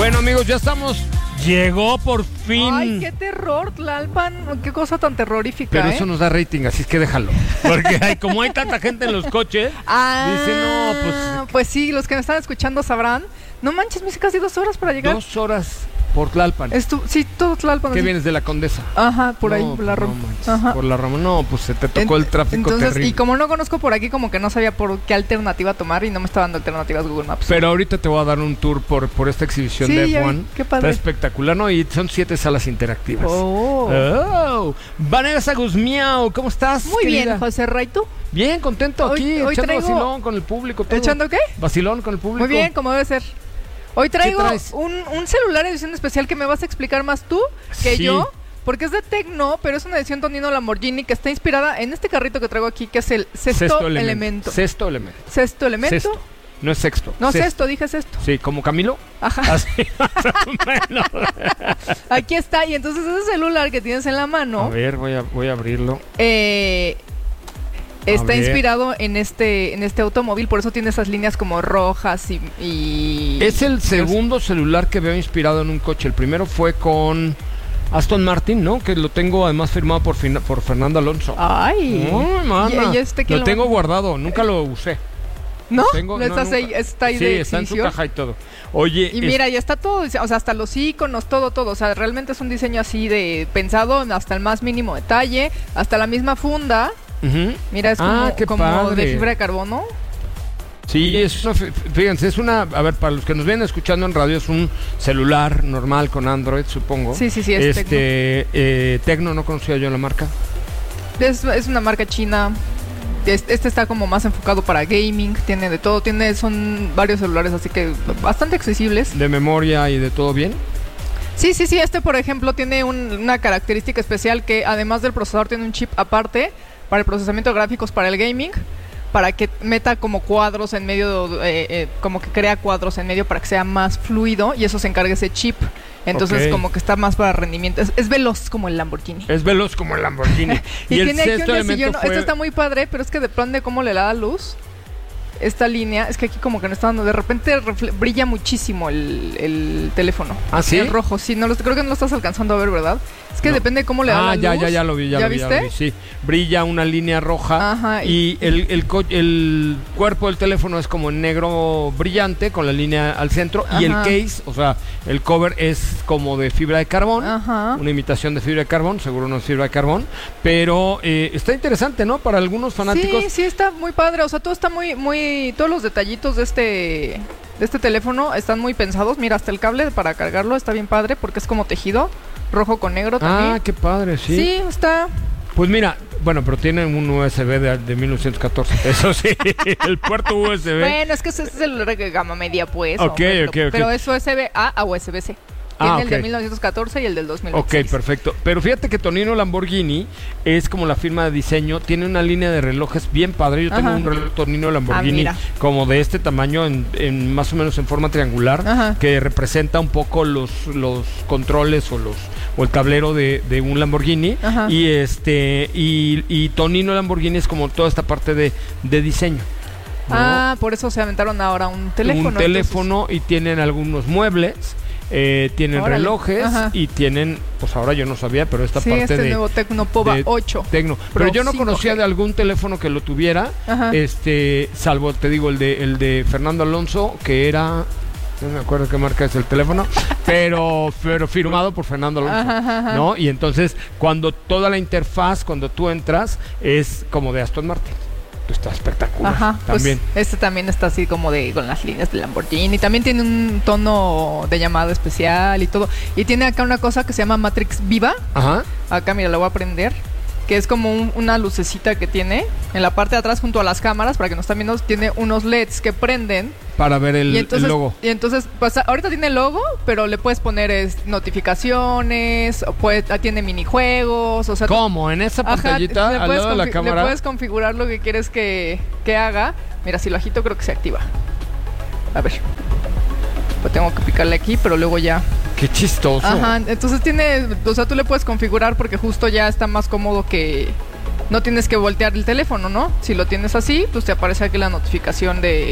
Bueno, amigos, ya estamos. Llegó por fin. Ay, qué terror, Tlalpan. Qué cosa tan terrorífica. Pero eso nos da rating, así es que déjalo. Porque como hay tanta gente en los coches, dicen, no, pues sí, los que me están escuchando sabrán. No manches, me hice casi 2 horas para llegar. 2 horas por Tlalpan. Sí, todo Tlalpan. ¿Qué así. vienes de la Condesa? Ajá, por ahí, No, por la Roma. No, por la Roma. No, pues se te tocó el tráfico entonces, terrible. Y como no conozco por aquí, como que no sabía por qué alternativa tomar y no me está dando alternativas Google Maps. Pero ahorita te voy a dar un tour por esta exhibición Sí, de ya F1. vi, qué padre. Está espectacular, ¿no? Y son 7 salas interactivas. Oh. Vanessa Guzmiao, ¿cómo estás? Muy querida? bien, José Ray, ¿tú? Bien, contento aquí, Hoy echando traigo- vacilón con el público. Todo. ¿Echando qué? Vacilón con el público. Muy bien, como debe ser. Hoy traigo traes? un celular edición especial que me vas a explicar más tú que Sí. yo, porque es de Tecno, pero es una edición Tonino Lamborghini que está inspirada en este carrito que traigo aquí, que es el sexto elemento. Sexto elemento. Sexto elemento. Sexto. No es sexto. No, sexto. sexto, dije sexto. Sí, como Camilo. Ajá. Así, más o menos. Aquí está, y entonces ese celular que tienes en la A mano ver, voy a abrirlo. está ver. inspirado en este automóvil, por eso tiene esas líneas como rojas y... Es el segundo celular que veo inspirado en un coche. El primero fue con Aston Martin, ¿no? Que lo tengo además firmado por Fernando Alonso. Ay. Ay, mana. ¿Y este quién lo tengo guardado, nunca lo usé. ¿No? Tengo, ¿No estás nunca. ahí, está ahí Sí, de está en su exhibición? caja y todo. Oye, Y mira, ya está todo, o sea, hasta los iconos, todo. O sea, realmente es un diseño así de pensado hasta el más mínimo detalle, hasta la misma funda. ujú. Mira, es qué como padre. de fibra de carbono. Sí, es una, fíjense, es una, a ver, para los que nos vienen escuchando en radio, es un celular normal con Android, supongo. Sí, es Tecno, no conocía yo la marca. Es una marca china. Este está como más enfocado para gaming, tiene de todo, son varios celulares, así que bastante accesibles. De memoria y de todo bien. Sí, este por ejemplo tiene una característica especial que además del procesador tiene un chip aparte para el procesamiento de gráficos para el gaming, para que meta como cuadros en medio, como que crea cuadros en medio para que sea más fluido y eso se encarga ese chip. Entonces Ok. como que está más para rendimiento, es veloz como el Lamborghini. Es veloz como el Lamborghini. y el tiene aquí sexto un elemento sillón, fue... esto está muy padre, pero es que depende cómo le da luz. Esta línea, es que aquí como que no está dando, de repente brilla muchísimo el teléfono. ¿Ah, sí? El rojo, sí, creo que no lo estás alcanzando a ver, ¿verdad? Es que No. depende cómo le da la luz. ya lo vi, ya viste? lo vi, sí. Brilla una línea roja. Ajá, y el cuerpo del teléfono es como en negro brillante con la línea al centro. Y el Ajá. case, o sea, el cover es como de fibra de carbón. Ajá. Una imitación de fibra de carbón, seguro no es fibra de carbón. Pero está interesante, ¿no? Para algunos fanáticos. Sí, está muy padre, o sea, todo está muy, todos los detallitos de este teléfono están muy pensados. Mira, hasta el cable para cargarlo está bien padre porque es como tejido, rojo con negro también. Ah, qué padre, sí. Sí, está... Pues mira, bueno, pero tiene un USB de 1914. Eso sí, el puerto USB. Bueno, es que ese es el de gama media, pues. Ok, hombre, ok. Pero es USB-A a USB-C. Tiene el de ok. 1914 y el del 2016. Ok, perfecto. Pero fíjate que Tonino Lamborghini es como la firma de diseño. Tiene una línea de relojes bien padre. Yo tengo Ajá. un reloj Tonino Lamborghini mira. como de este tamaño, en más o menos en forma triangular, Ajá. que representa un poco los controles o el tablero de un Lamborghini. Ajá. Y Tonino Lamborghini es como toda esta parte de diseño, ¿no? Ah, por eso se aventaron ahora un teléfono. Un teléfono y tienen algunos muebles. Tienen Órale. relojes. Ajá. Y tienen, pues ahora yo no sabía, pero esta Sí, parte este de nuevo Tecno Pova de 8. Tecno. Pro Pero yo no 5G. conocía de algún teléfono que lo tuviera, Ajá. salvo, te digo, el de Fernando Alonso, que era, no me acuerdo qué marca es el teléfono, pero firmado por Fernando Alonso, Ajá. ¿no? Y entonces, cuando toda la interfaz, cuando tú entras, es como de Aston Martin. Está espectacular. Ajá, también. pues este también está así como con las líneas de Lamborghini. También tiene un tono de llamada especial y todo. Y tiene acá una cosa que se llama Matrix Viva. Ajá. Acá, mira, la voy a prender. Que es como una lucecita que tiene en la parte de atrás junto a las cámaras. Para que nos están viendo, tiene unos LEDs que prenden. Para ver el logo. Y entonces, pues ahorita tiene el logo, pero le puedes poner notificaciones, o tiene minijuegos, o sea... ¿Cómo? ¿En esa pantallita al lado de la cámara? Le puedes configurar lo que quieres que haga. Mira, si lo agito creo que se activa. A ver. Pues tengo que picarle aquí, pero luego ya... Qué chistoso. Ajá, entonces o sea, tú le puedes configurar porque justo ya está más cómodo que... No tienes que voltear el teléfono, ¿no? Si lo tienes así, pues te aparece aquí la notificación de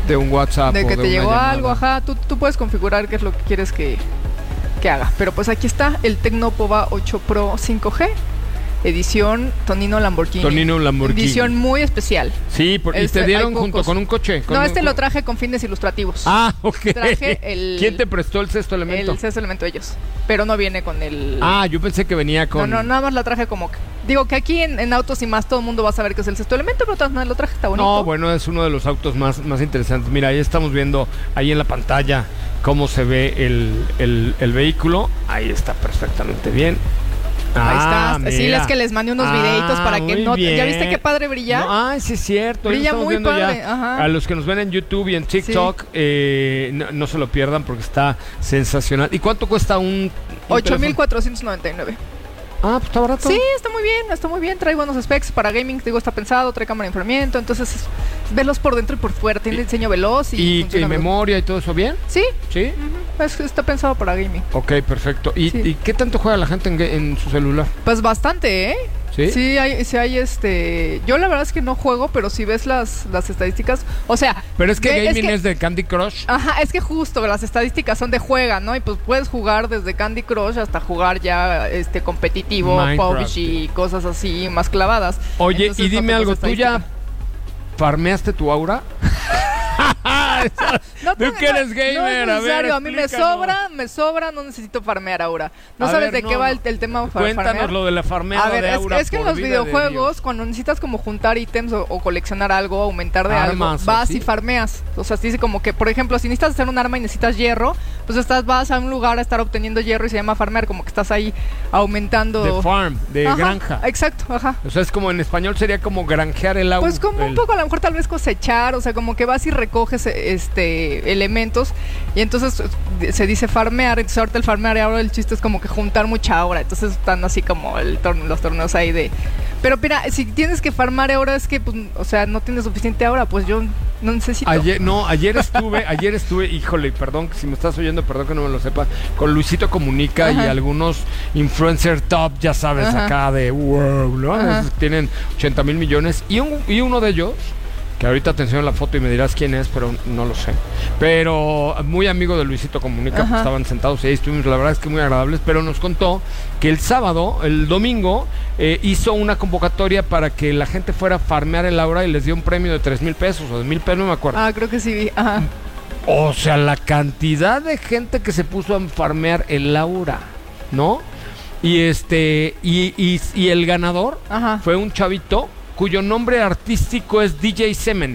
De un WhatsApp. De o que de te una llegó llamada. algo, ajá. Tú puedes configurar qué es lo que quieres que haga. Pero pues aquí está el Tecnopova 8 Pro 5G. Edición Tonino Lamborghini. Tonino Lamborghini. Edición muy especial. Sí, y te dieron junto con un coche. No, lo traje con fines ilustrativos. Ah, ok. Traje ¿Quién te prestó el sexto elemento? El sexto elemento ellos. Pero no viene con el... Ah, yo pensé que venía con... No, nada más la traje como... Digo que aquí en Autos y Más todo el mundo va a saber que es el sexto elemento, pero todas lo traje, está bonito. No, bueno, es uno de los autos más interesantes. Mira, ahí estamos viendo ahí en la pantalla cómo se ve el vehículo. Ahí está perfectamente bien. Ahí está. Mira. Sí, es que les mandé unos videitos para que muy no... bien. ¿Ya viste qué padre brilla? No, sí es cierto. Brilla Estamos muy viendo padre, ya. ajá. A los que nos ven en YouTube y en TikTok, no se lo pierdan porque está sensacional. ¿Y cuánto cuesta un 8,499. Ah, pues está barato. Sí, está muy bien. Trae buenos specs para gaming, digo, está pensado, trae cámara de enfriamiento, entonces veloz por dentro y por fuera, tiene diseño veloz y funciona veloz. Memoria y todo eso bien. Sí. Sí. Está pensado para gaming. Ok, perfecto. ¿Y, Sí. ¿y qué tanto juega la gente en su celular? Pues bastante, ¿eh? ¿Sí? Sí, hay yo la verdad es que no juego, pero si ves las estadísticas, o sea... Pero es que gaming es de Candy Crush. Ajá, es que justo las estadísticas son de juega, ¿no? Y pues puedes jugar desde Candy Crush hasta jugar ya competitivo, Minecraft. PUBG y cosas así más clavadas. Oye, Entonces, y dime no algo, tengo ¿tú ya estadística. farmeaste tu aura? Tú que eres gamer, no es necesario, a a mí explícanos. me sobra, no necesito farmear aura. No A sabes ver, de qué va el tema Cuéntanos farmear. lo de la farmeada A ver, de aura. es que en por los vida de videojuegos, Dios. cuando necesitas como juntar ítems o coleccionar algo, aumentar de Armas, algo, vas ¿sí? y farmeas. O sea, dice como que, por ejemplo, si necesitas hacer un arma y necesitas hierro, pues vas a un lugar a estar obteniendo hierro y se llama farmear, como que estás ahí aumentando. De farm, de Ajá, granja. Exacto, ajá. O sea, es como en español sería como granjear el agua. Pues como un poco, a lo mejor tal vez cosechar, o sea, como que vas y recoges elementos y entonces se dice farmear, entonces ahorita el farmear y ahora el chiste es como que juntar mucha aura, entonces están así como los torneos ahí de... Pero mira, si tienes que farmar ahora es que, pues, o sea, no tienes suficiente aura, pues yo no necesito. Ayer estuve, híjole, perdón, si me estás oyendo, perdón que no me lo sepa, con Luisito Comunica. Ajá. Y algunos influencer top, ya sabes, ajá, acá de wow, ¿no? Tienen 80,000 millones y uno de ellos, que ahorita te enseño la foto y me dirás quién es, pero no lo sé. Pero muy amigo de Luisito Comunica, pues estaban sentados y ahí estuvimos, la verdad es que muy agradables, pero nos contó que el domingo, hizo una convocatoria para que la gente fuera a farmear el aura y les dio un premio de 3,000 pesos o de 1,000 pesos, no me acuerdo. Ah, creo que sí, ajá. O sea, la cantidad de gente que se puso a farmear el aura, ¿no? Y y el ganador fue un chavito cuyo nombre artístico es DJ Semen.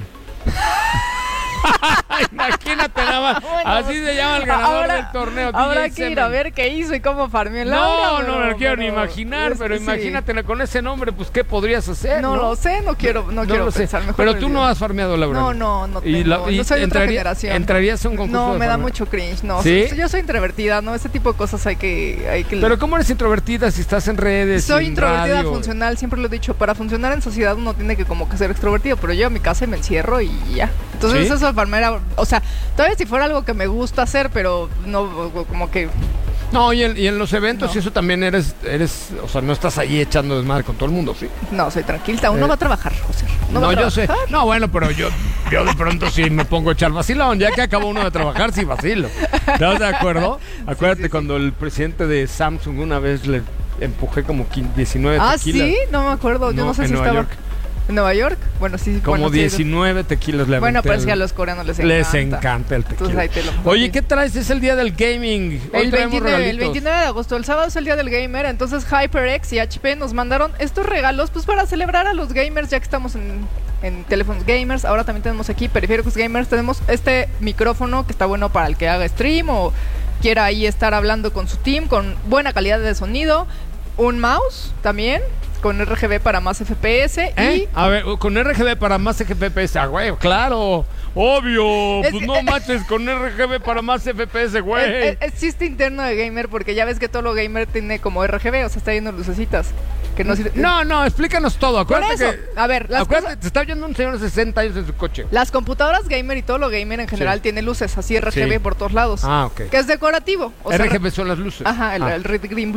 Imagínate nada más. Bueno, así se llama el ganador del torneo. Ahora hay que ir a ver qué hizo y cómo farmeó el aura. No me lo quiero ni imaginar, pero imagínate con ese nombre, pues qué podrías hacer. No lo sé, no quiero pensar mejor. Pero tú no has farmeado el aura. No tengo. No soy de otra generación. ¿Entrarías a un concurso? No, me da mucho cringe. No, ¿sí? Yo soy introvertida, ¿no? Ese tipo de cosas hay que... Pero ¿cómo eres introvertida si estás en redes? Soy introvertida radio? funcional, siempre lo he dicho. Para funcionar en sociedad uno tiene que como que ser extrovertido, pero yo a mi casa y me encierro y ya. Entonces eso de farmear, o sea, todavía si fuera algo que me gusta hacer, pero no, como que... No, y en los eventos y eso también eres, o sea, no estás ahí echando desmadre con todo el mundo, ¿sí? No, soy tranquila, uno va a trabajar, José. No, yo sé. No, bueno, pero yo de pronto sí me pongo a echar vacilón, ya que acabó uno de trabajar, sí vacilo. ¿Estás de acuerdo? Acuérdate sí. Cuando el presidente de Samsung una vez le empujé como 19 tequilas. Ah, ¿sí? No me acuerdo, yo no sé si Nueva estaba... York. ¿En Nueva York? Bueno, sí. Como 19 tequilas le aventé. Bueno, pero es que a los coreanos les encanta el tequila. Ahí Oye, ¿qué traes? Es el día del gaming. Hoy el 29 de agosto. El sábado es el día del gamer. Entonces HyperX y HP nos mandaron estos regalos pues para celebrar a los gamers, ya que estamos en teléfonos gamers. Ahora también tenemos aquí periféricos gamers. Tenemos este micrófono que está bueno para el que haga stream o quiera ahí estar hablando con su team con buena calidad de sonido. Un mouse también con RGB para más FPS y... A ver, con RGB para más FPS, güey, claro, obvio, pues no mates con RGB para más FPS, güey. Es chiste interno de gamer porque ya ves que todo lo gamer tiene como RGB, o sea, está lleno de lucecitas. Que no, explícanos todo, acuérdate que... A ver, te está oyendo un señor de 60 años en su coche. Las computadoras gamer y todo lo gamer en general tiene luces, así RGB por todos lados. Ah, ok. Que es decorativo. O RGB son las luces. Ajá, el red, green, blue.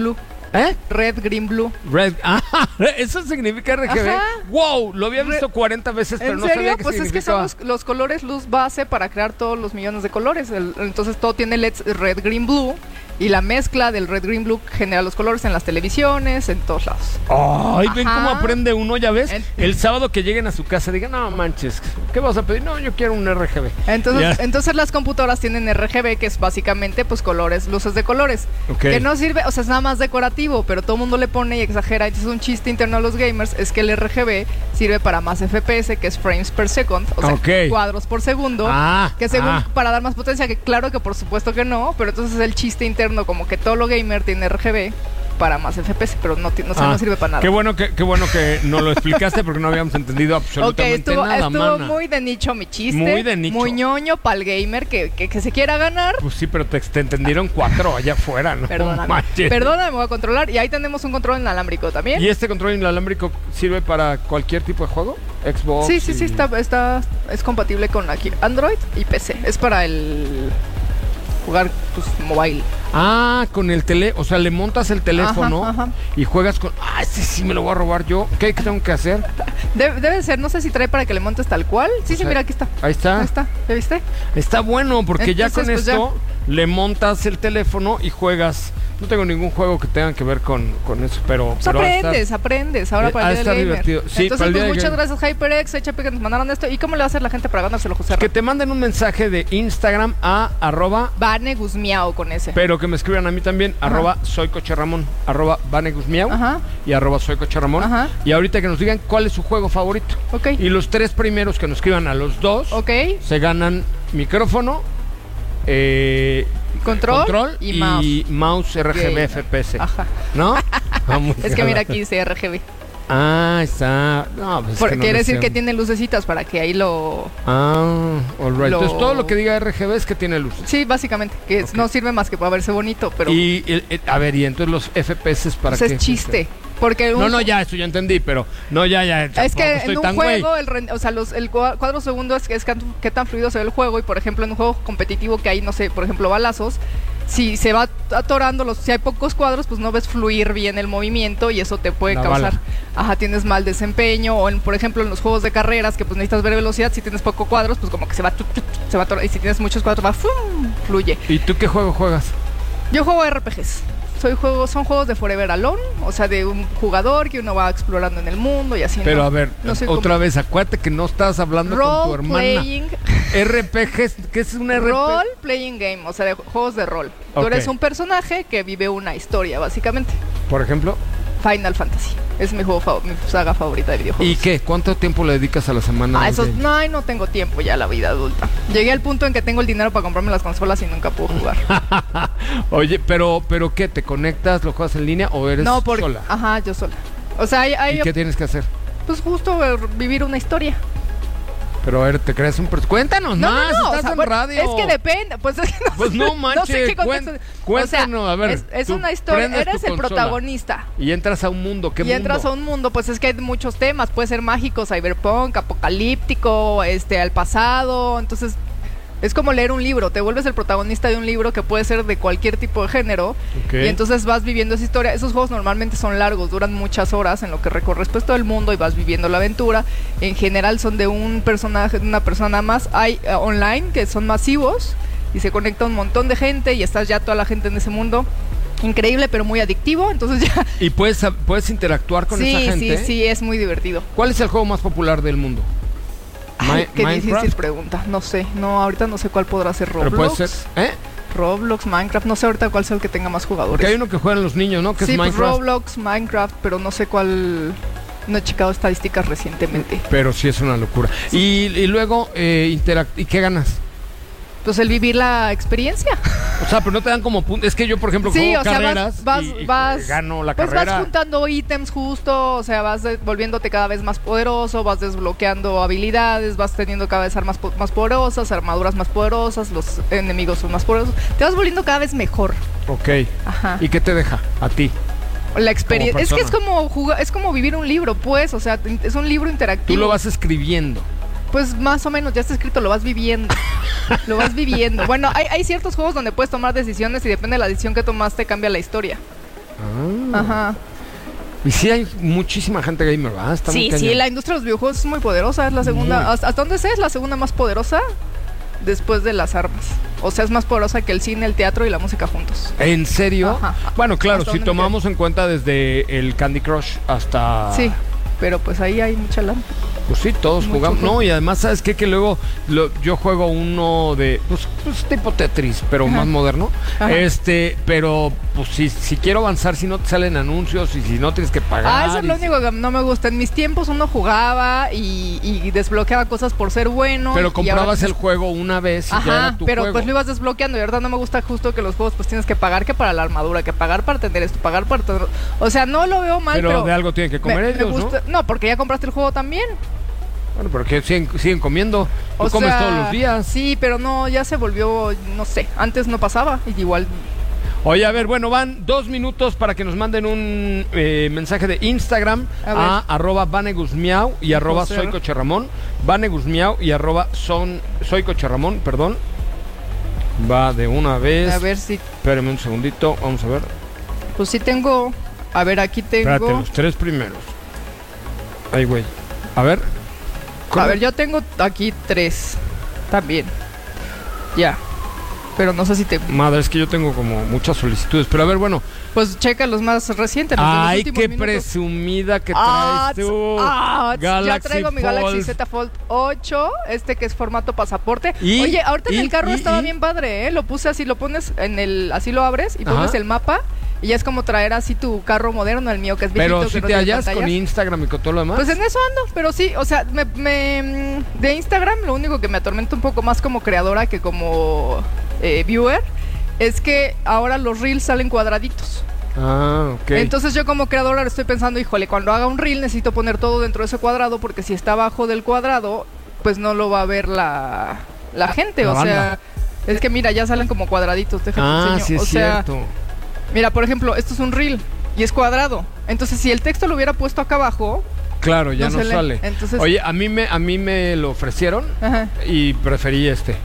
Red, green, blue. Red. Eso significa RGB. Ajá. Wow, lo había visto 40 veces, pero no sabía qué pues significaba. es que son los colores luz base para crear todos los millones de colores. Entonces todo tiene LEDs red, green, blue. Y la mezcla del red, green, blue genera los colores en las televisiones, en todos lados. Ay, ven cómo aprende uno, ya ves. El sábado que lleguen a su casa digan, no manches, ¿qué vas a pedir? No, yo quiero un RGB. Entonces las computadoras tienen RGB, que es básicamente pues colores, luces de colores. Okay. Que no sirve, o sea, es nada más decorativo, pero todo el mundo le pone y exagera. Entonces un chiste interno a los gamers es que el RGB sirve para más FPS, que es frames per second, o sea, cuadros por segundo. Que según para dar más potencia, que claro que por supuesto que no, pero entonces el chiste interno como que todo lo gamer tiene RGB para más FPS, pero no sirve para nada. Qué bueno que no lo explicaste porque no habíamos entendido absolutamente nada, estuvo muy de nicho mi chiste. Muy de nicho. Muy ñoño para el gamer que se quiera ganar. Pues sí, pero te entendieron 4 allá afuera, ¿no? Perdóname, me voy a controlar. Y ahí tenemos un control inalámbrico también. ¿Y este control inalámbrico sirve para cualquier tipo de juego? Xbox. Sí, es compatible con aquí Android y PC. Es para el jugar pues mobile. Con el o sea, le montas el teléfono y juegas con... Este sí me lo voy a robar yo. ¿Qué tengo que hacer? Debe ser, no sé si trae para que le montes tal cual. Sí, mira, aquí está. Ahí está. ¿Ya viste? Está bueno, porque entonces, ya con esto le montas el teléfono y juegas. No tengo ningún juego que tenga que ver con eso, pero aprendes. Ahora para el día del gamer. Divertido. Sí, entonces, pues muchas gracias HyperX, HP, que nos mandaron esto. ¿Y cómo le va a hacer la gente para ganárselo, José? Que te manden un mensaje de Instagram a @vaneguzmiao con ese. Pero que me escriban a mí también, @soycocherramón, @vaneguzmiao y @soycocherramón. Y ahorita que nos digan cuál es su juego favorito. Y los 3 primeros que nos escriban a los 2 se ganan micrófono, control y mouse RGB FPS. ¿No? Es que mira, aquí dice RGB. Está. No, pues quiere decir que tiene lucecitas para que ahí lo... all right. Entonces todo lo que diga RGB es que tiene luces. Sí, básicamente, que no sirve más que para verse bonito, pero... Y entonces los FPS para qué... es chiste. Porque ya, eso ya entendí, pero es que en un juego, el cuadro segundo es qué tan fluido se ve el juego. Y por ejemplo, en un juego competitivo que hay, no sé, por ejemplo, balazos, si se va atorando, si hay pocos cuadros, pues no ves fluir bien el movimiento y eso te puede causar, tienes mal desempeño. O por ejemplo, en los juegos de carreras, que pues necesitas ver velocidad, si tienes pocos cuadros, pues como que se va a atorar. Y si tienes muchos cuadros, fluye. ¿Y tú qué juego juegas? Yo juego RPGs. Son juegos de Forever Alone, o sea, de un jugador que uno va explorando en el mundo y así. Pero a ver, otra vez, acuérdate que no estás hablando con tu hermana. RPGs, ¿qué es un RPG? Role Playing Game, o sea, de juegos de rol. Tú eres un personaje que vive una historia, básicamente. Por ejemplo, Final Fantasy. Es mi saga favorita de videojuegos. ¿Y qué? ¿Cuánto tiempo le dedicas a la semana? No tengo tiempo ya a la vida adulta. Llegué al punto en que tengo el dinero para comprarme las consolas y nunca puedo jugar. Oye, pero ¿qué? ¿Te conectas, lo juegas en línea o eres sola? Yo sola. O sea, ¿Y qué tienes que hacer? Pues justo vivir una historia. Pero a ver, ¿te crees un cuéntanos más, estás en radio. Es que depende, pues es que no manches, no sé qué cuéntanos, a ver. Es una historia, eres el protagonista. Y entras a un mundo, ¿qué mundo? Y entras a un mundo, pues es que hay muchos temas, puede ser mágico, cyberpunk, apocalíptico, al pasado, entonces es como leer un libro, te vuelves el protagonista de un libro que puede ser de cualquier tipo de género. Y entonces vas viviendo esa historia. Esos juegos normalmente son largos, duran muchas horas en lo que recorres pues todo el mundo y vas viviendo la aventura. En general son de un personaje, de una persona más. Hay online que son masivos y se conecta un montón de gente y estás ya toda la gente en ese mundo. Increíble, pero muy adictivo, entonces ya... ¿Y puedes interactuar con esa gente? Sí, es muy divertido. ¿Cuál es el juego más popular del mundo? Qué difícil pregunta, no sé, ahorita no sé cuál podrá ser. Roblox. Pero puede ser, Roblox, Minecraft, no sé ahorita cuál sea el que tenga más jugadores. Porque hay uno que juegan los niños, ¿no? Que es Minecraft. Pues Roblox, Minecraft, pero no sé cuál. No he checado estadísticas recientemente. Pero sí es una locura. Y luego, ¿y qué ganas? Pues el vivir la experiencia. O sea, pero no te dan como puntos. Es que yo, por ejemplo, juego carreras y gano la carrera. Vas juntando ítems justo, o sea, vas volviéndote cada vez más poderoso, vas desbloqueando habilidades, vas teniendo cada vez armas más poderosas, armaduras más poderosas, los enemigos son más poderosos. Te vas volviendo cada vez mejor. Ok. ¿Y qué te deja a ti? La experiencia. Es que es como vivir un libro, pues, o sea, es un libro interactivo. Tú lo vas escribiendo. Pues más o menos, ya está escrito, lo vas viviendo. Lo vas viviendo. Bueno, hay ciertos juegos donde puedes tomar decisiones y depende de la decisión que tomaste, cambia la historia. Ajá. Y sí hay muchísima gente gamer, ¿verdad? Está muy Sí, cañón. la industria de los videojuegos es muy poderosa, es la segunda, ¿hasta dónde sé? Es la segunda más poderosa después de las armas. O sea, es más poderosa que el cine, el teatro y la música juntos. ¿En serio? Ajá. Bueno, claro, ¿Hasta si dónde me tomamos en cuenta desde el Candy Crush hasta... Sí, pero pues ahí hay mucha lana. Pues sí, todos Mucho jugamos. juego. No, y además, ¿sabes qué? Que luego yo juego uno de... Pues tipo Tetris, pero Ajá. más moderno. Ajá. Pero pues si quiero avanzar, si no te salen anuncios y si no tienes que pagar... Eso es lo único que no me gusta. En mis tiempos uno jugaba y desbloqueaba cosas por ser bueno. Pero y comprabas ahora- el juego una vez y ya Ajá, era tu pero juego. pues lo ibas desbloqueando y ahorita no me gusta justo que los juegos pues tienes que pagar que para la armadura, que pagar para tener esto, pagar para tener... O sea, no lo veo mal, Pero de algo tienen que comer me ellos, gusta... No, porque ya compraste el juego también. Bueno, pero que siguen comiendo. Tú O comes sea, todos los días. Sí, pero no, ya se volvió, no sé, antes no pasaba, y igual. Oye, a ver, bueno, van 2 minutos para que nos manden un mensaje de Instagram A ver. @vanegusmiau y José. @soycocherramón. Vanegusmiau y @soycocherramón, perdón. Va de una vez. A ver si, Espérame un segundito, vamos a ver. pues sí tengo, a ver, aquí tengo. Espérate, los 3 primeros. Ay, güey. A ver. A ver, yo tengo aquí 3 también. Ya. Pero no sé si te... Madre, es que yo tengo como muchas solicitudes. Pero a ver, bueno. Pues checa los más recientes. Los de los Ay, últimos qué minutos. presumida que traes tú. Ya traigo mi Galaxy Fold. Z Fold 8, que es formato pasaporte. Y- Oye, ahorita en el carro y- estaba y- bien padre, ¿eh? Lo puse así, lo pones así lo abres y Ajá. pones el mapa y ya es como traer así tu carro moderno, el mío que es viejito. Pero que si no te tiene hallas con pantallas. Instagram y con todo lo demás. Pues en eso ando, pero sí, o sea, de Instagram lo único que me atormenta un poco más como creadora que como viewer es que ahora los reels salen cuadraditos. Ah, ok. Entonces yo como creadora estoy pensando, híjole, cuando haga un reel necesito poner todo dentro de ese cuadrado porque si está abajo del cuadrado, pues no lo va a ver la gente. La o sea, banda. es que mira, ya salen como cuadraditos. Déjame te Sí enseño. es O sea, cierto. mira, por ejemplo, esto es un reel y es cuadrado. Entonces si el texto lo hubiera puesto acá abajo, Claro, ya no no se lee. sale. Entonces- Oye, a mí me lo ofrecieron ajá. y preferí es que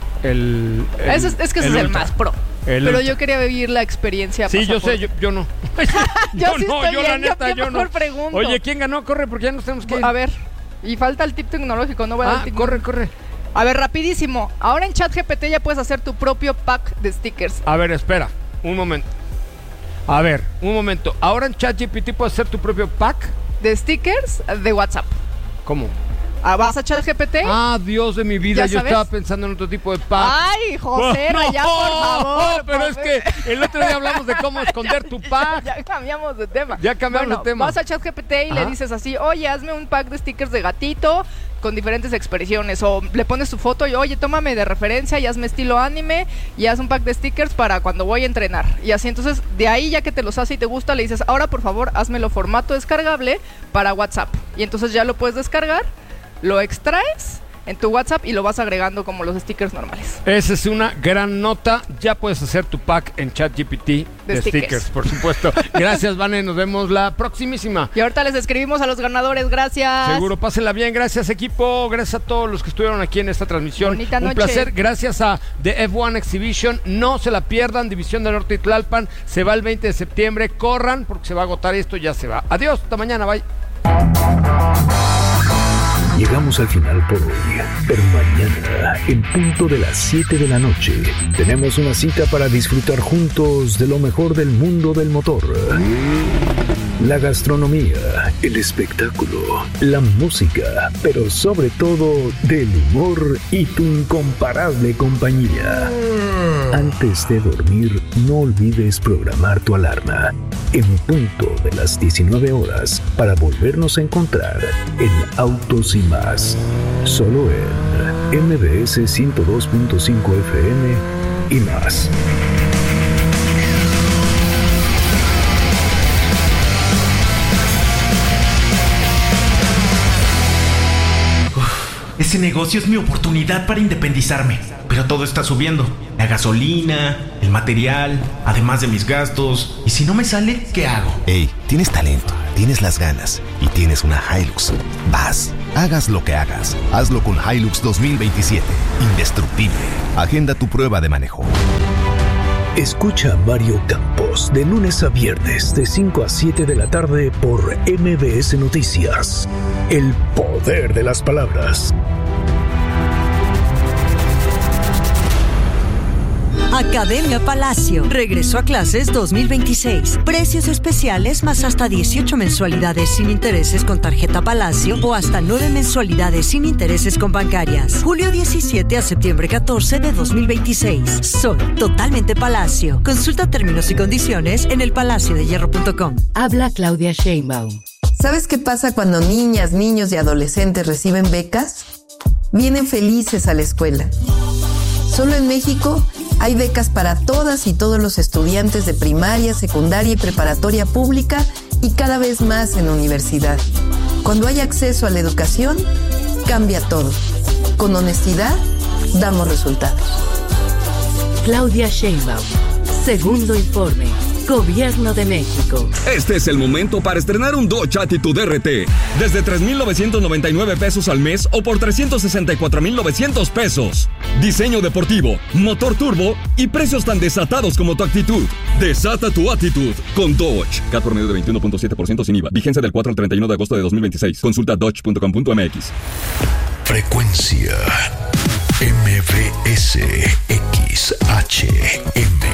ese es que ese es el más pro. Pero Ultra. yo quería vivir la experiencia. Sí, yo sé, yo no. Yo sí no, estoy yo la bien, neta, yo yo no. mejor pregunto. Oye, ¿quién ganó? Corre, porque ya nos tenemos que ir. A ver, y falta el tip tecnológico, no voy a dar el tip corre. A ver, rapidísimo. Ahora en ChatGPT ya puedes hacer tu propio pack de stickers. A ver, espera, un momento. A ver, un momento. Ahora en ChatGPT puedes hacer tu propio pack. De stickers de WhatsApp. ¿Cómo? Vas a ChatGPT. Ah, Dios de mi vida, ¿Ya yo sabes? estaba pensando en otro tipo de pack. Ay, José, ya por favor. Pero es que el otro día hablamos de cómo esconder tu pack. Ya cambiamos de tema. Ya cambiamos Bueno, de tema. Vas a ChatGPT y le Ajá. dices así, oye, hazme un pack de stickers de gatito con diferentes expresiones. O le pones tu foto y, oye, tómame de referencia y hazme estilo anime y haz un pack de stickers para cuando voy a entrenar. Y así, entonces, de ahí ya que te los hace y te gusta, le dices, ahora por favor, házmelo formato descargable para WhatsApp. Y entonces ya lo puedes descargar, lo extraes en tu WhatsApp y lo vas agregando como los stickers normales. Esa es una gran nota. Ya puedes hacer tu pack en ChatGPT de stickers, por supuesto. Gracias, Vane. Nos vemos la próximísima. Y ahorita les escribimos a los ganadores. Gracias. Seguro, pásenla bien. Gracias, equipo. Gracias a todos los que estuvieron aquí en esta transmisión. Bonita Un noche. placer. Gracias a The F1 Exhibition. No se la pierdan. División del Norte y Tlalpan. Se va el 20 de septiembre. Corran porque se va a agotar esto. Ya se va. Adiós. Hasta mañana. Bye. Llegamos al final por hoy, pero mañana, en punto de las 7 de la noche, tenemos una cita para disfrutar juntos de lo mejor del mundo del motor. La gastronomía, el espectáculo, la música, pero sobre todo del humor y tu incomparable compañía. Antes de dormir, no olvides programar tu alarma en punto de las 19 horas para volvernos a encontrar en Autos y Más, solo en MBS 102.5 FM y más. Ese negocio es mi oportunidad para independizarme. Pero todo está subiendo. La gasolina, el material, además de mis gastos. ¿Y si no me sale, qué hago? Hey, tienes talento, tienes las ganas y tienes una Hilux. Vas, hagas lo que hagas, hazlo con Hilux 2027. Indestructible. Agenda tu prueba de manejo. Escucha a Mario Campos de lunes a viernes de 5 a 7 de la tarde por MBS Noticias. El poder de las palabras. Academia Palacio. Regreso a clases 2026. Precios especiales más hasta 18 mensualidades sin intereses con tarjeta Palacio o hasta 9 mensualidades sin intereses con bancarias. Julio 17 a septiembre 14 de 2026. Soy totalmente Palacio. Consulta términos y condiciones en elpalaciodehierro.com. Habla Claudia Sheinbaum. ¿Sabes qué pasa cuando niñas, niños y adolescentes reciben becas? Vienen felices a la escuela. Solo en México hay becas para todas y todos los estudiantes de primaria, secundaria y preparatoria pública y cada vez más en universidad. Cuando hay acceso a la educación, cambia todo. Con honestidad, damos resultados. Claudia Sheinbaum. Segundo informe. Gobierno de México. Este es el momento para estrenar un Dodge Attitude RT. Desde 3,999 pesos al mes o por 364,900 pesos. Diseño deportivo, motor turbo y precios tan desatados como tu actitud. Desata tu actitud con Dodge. CAT por medio de 21.7% sin IVA. Vigencia del 4 al 31 de agosto de 2026. Consulta dodge.com.mx. Frecuencia MBS XH.